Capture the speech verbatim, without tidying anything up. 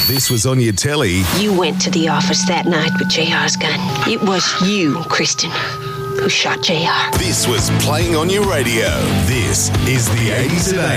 this was on your telly. You went to the office that night with J R's gun. It was you, Kristen, who shot J R. This was playing on your radio. This is the eighties at eight.